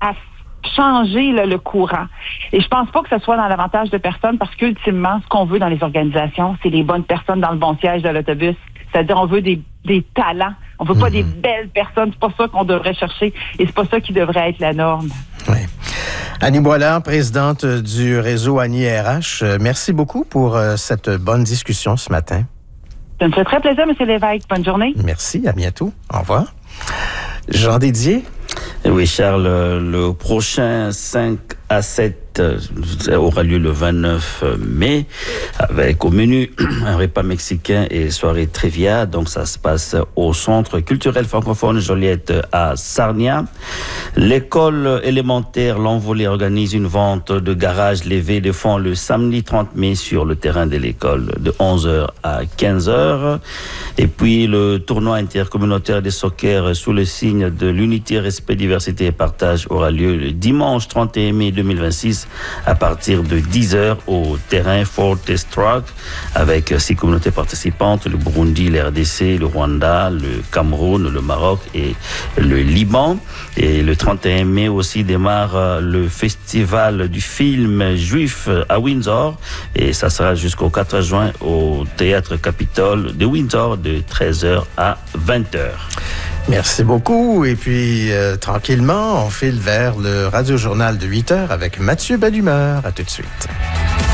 à changer là, le courant. Et je pense pas que ce soit dans l'avantage de personne parce qu'ultimement, ce qu'on veut dans les organisations, c'est les bonnes personnes dans le bon siège de l'autobus. C'est-à-dire, on veut des talents. On veut pas des belles personnes. C'est pas ça qu'on devrait chercher. Et c'est pas ça qui devrait être la norme. Oui. Annie Boilard, présidente du réseau Annie RH, merci beaucoup pour cette bonne discussion ce matin. Ça me fait très plaisir, M. Lévesque. Bonne journée. Merci, à bientôt. Au revoir. Jean Dédier. Oui, Charles, le prochain 5 à 7 aura lieu le 29 mai avec au menu un repas mexicain et soirée trivia. Donc ça se passe au Centre culturel francophone Joliette à Sarnia. L'école élémentaire L'Envolée organise une vente de garage levée de fonds le samedi 30 mai sur le terrain de l'école de 11h à 15h. Et puis le tournoi intercommunautaire de soccer sous le signe de l'unité, respect, diversité et partage aura lieu le dimanche 31 mai 2026 à partir de 10h au terrain Forte Stroke avec 6 communautés participantes, le Burundi, le RDC, le Rwanda, le Cameroun, le Maroc et le Liban. Et le 31 mai aussi démarre le festival du film juif à Windsor et ça sera jusqu'au 4 juin au Théâtre Capitole de Windsor de 13h à 20h. Merci beaucoup. Et puis, tranquillement, on file vers le Radio-Journal de 8h avec Mathieu Bellumeur. À tout de suite.